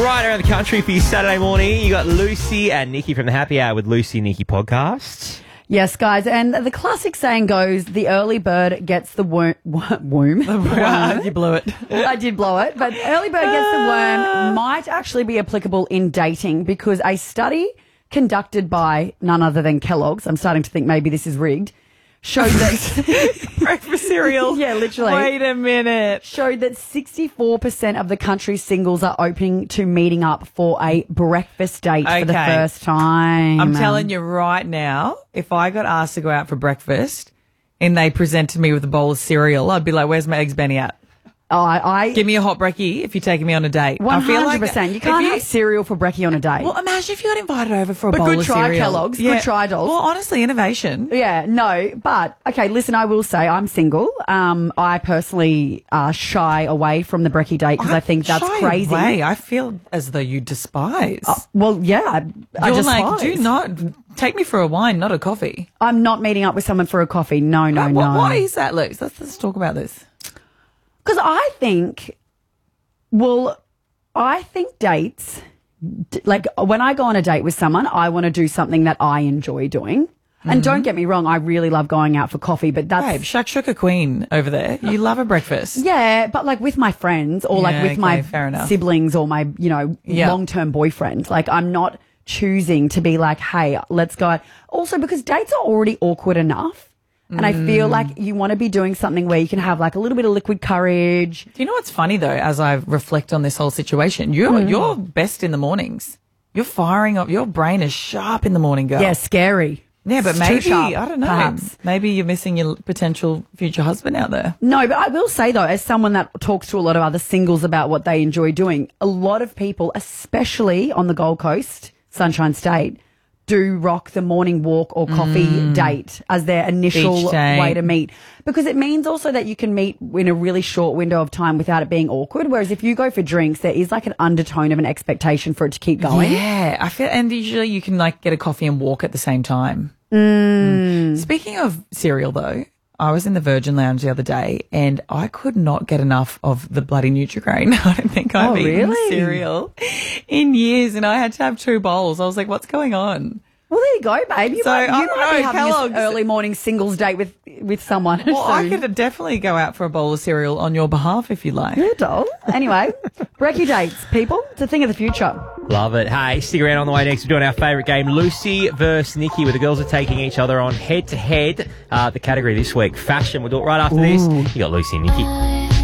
Right around the country for your Saturday morning. You got Lucy and Nikki from the Happy Hour with Lucy and Nikki podcast. Yes, guys, and the classic saying goes, the early bird gets the worm. You blew it. I did blow it, but early bird gets the worm might actually be applicable in dating because a study conducted by none other than Kellogg's, I'm starting to think maybe this is rigged, showed that... Breakfast cereal. Yeah, literally. Wait a minute. Showed that 64% of the country's singles are open to meeting up for a breakfast date for the Okay. first time. I'm telling you right now, if I got asked to go out for breakfast and they presented me with a bowl of cereal, I'd be like, where's my eggs Benny at? I Give me a hot brekkie if you're taking me on a date. 100%. I feel like you can't have cereal for brekkie on a date. Well, imagine if you got invited over for a But bowl good of try, cereal. Kellogg's. Good try, dolls. Well, honestly, innovation. Yeah, no, but okay, listen, I will say I'm single. I personally shy away from the brekkie date because I think that's Shy crazy. away. I feel as though you despise. Well, yeah, I You're despise. like, do not take me for a wine, not a coffee. I'm not meeting up with someone for a coffee. No. Why is that, Luce? Let's talk about this. Because I think dates, like when I go on a date with someone, I want to do something that I enjoy doing. And don't get me wrong, I really love going out for coffee, but that's... Babe, shakshuka queen over there. You love a breakfast. Yeah, but like with my friends or like Yeah, with my fair enough. siblings or my, Yeah. long-term boyfriend. Like I'm not choosing to be like, hey, let's go out. Also because dates are already awkward enough. And I feel like you want to be doing something where you can have like a little bit of liquid courage. Do you know what's funny though, as I reflect on this whole situation? You're best in the mornings. You're firing up. Your brain is sharp in the morning, girl. Yeah, scary. Yeah, but It's too maybe, sharp, I don't know. perhaps. Maybe you're missing your potential future husband out there. No, but I will say though, as someone that talks to a lot of other singles about what they enjoy doing, a lot of people, especially on the Gold Coast, Sunshine State, do rock the morning walk or coffee date as their initial Beach date. way to meet. Because it means also that you can meet in a really short window of time without it being awkward. Whereas if you go for drinks, there is like an undertone of an expectation for it to keep going. Yeah, I feel, and usually you can like get a coffee and walk at the same time. Speaking of cereal though, I was in the Virgin Lounge the other day and I could not get enough of the bloody Nutri-Grain. I don't think I've eaten really? cereal in years and I had to have 2 bowls. I was like, what's going on? Well, there you go, babe. You So, might, I you don't might be know, having Kellogg's- this early morning singles date with someone. Well, I soon. could definitely go out for a bowl of cereal on your behalf if you like. Yeah, doll. Anyway, brekkie dates, people. It's a thing of the future. Love it. Hey, stick around on the way next. We're doing our favourite game, Lucy versus Nikki, where the girls are taking each other on head-to-head. The category this week, fashion. We'll do it right after this. You got Lucy and Nikki.